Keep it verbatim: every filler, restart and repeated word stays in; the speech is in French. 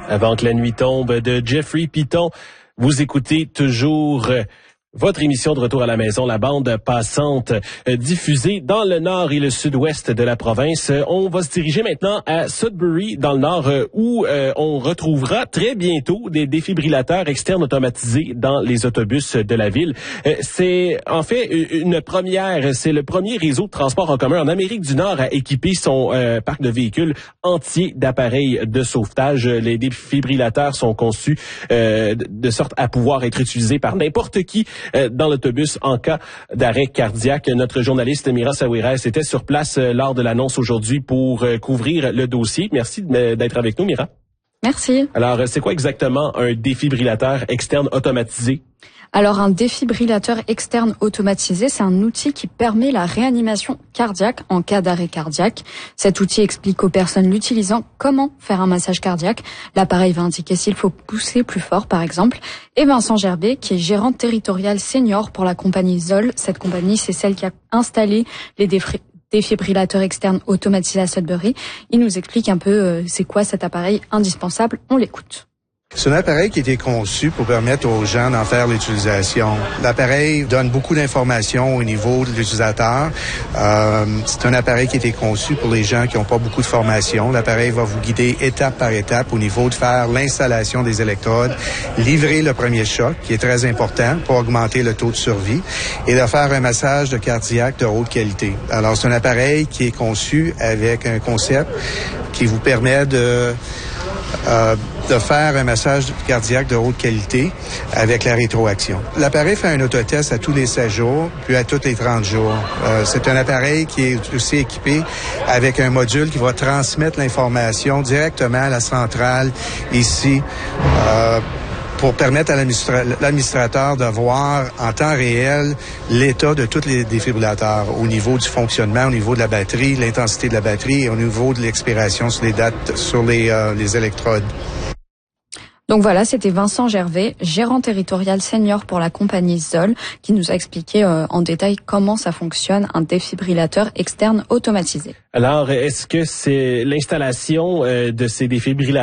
Avant que la nuit tombe de Jeffrey Piton. Vous écoutez toujours votre émission de retour à la maison, la bande passante, euh, diffusée dans le nord et le sud-ouest de la province. Euh, on va se diriger maintenant à Sudbury, dans le nord, euh, où euh, on retrouvera très bientôt des défibrillateurs externes automatisés dans les autobus de la ville. Euh, c'est en fait une première, c'est le premier réseau de transport en commun en Amérique du Nord à équiper son euh, parc de véhicules entier d'appareils de sauvetage. Les défibrillateurs sont conçus euh, de sorte à pouvoir être utilisés par n'importe qui dans l'autobus en cas d'arrêt cardiaque. Notre journaliste Mira Saouirès était sur place lors de l'annonce aujourd'hui pour couvrir le dossier. Merci d'être avec nous, Mira. Merci. Alors, c'est quoi exactement un défibrillateur externe automatisé? Alors, un défibrillateur externe automatisé, c'est un outil qui permet la réanimation cardiaque en cas d'arrêt cardiaque. Cet outil explique aux personnes l'utilisant comment faire un massage cardiaque. L'appareil va indiquer s'il faut pousser plus fort, par exemple. Et Vincent Gerbet, qui est gérant territorial senior pour la compagnie Zoll. Cette compagnie, c'est celle qui a installé les défibrillateurs défibrillateur externe automatisé à Sudbury. Il nous explique un peu euh, c'est quoi cet appareil indispensable. On l'écoute. C'est un appareil qui a été conçu pour permettre aux gens d'en faire l'utilisation. L'appareil donne beaucoup d'informations au niveau de l'utilisateur. Euh, c'est un appareil qui a été conçu pour les gens qui n'ont pas beaucoup de formation. L'appareil va vous guider étape par étape au niveau de faire l'installation des électrodes, livrer le premier choc, qui est très important pour augmenter le taux de survie, et de faire un massage de cardiaque de haute qualité. Alors, c'est un appareil qui est conçu avec un concept qui vous permet de... Euh, de faire un massage cardiaque de haute qualité avec la rétroaction. L'appareil fait un autotest à tous les seize jours, puis à tous les trente jours. Euh, c'est un appareil qui est aussi équipé avec un module qui va transmettre l'information directement à la centrale ici, euh, pour permettre à l'administrateur de voir en temps réel l'état de tous les défibrillateurs au niveau du fonctionnement, au niveau de la batterie, l'intensité de la batterie et au niveau de l'expiration sur les dates, sur les, euh, les électrodes. Donc voilà, c'était Vincent Gerbet, gérant territorial senior pour la compagnie Zoll, qui nous a expliqué euh, en détail comment ça fonctionne, un défibrillateur externe automatisé. Alors, est-ce que c'est l'installation euh, de ces défibrillateurs